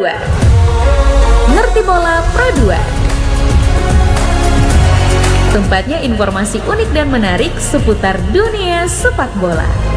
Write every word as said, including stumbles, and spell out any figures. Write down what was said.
dua. Ngerti Bola Pro dua. Tempatnya informasi unik dan menarik seputar dunia sepak bola.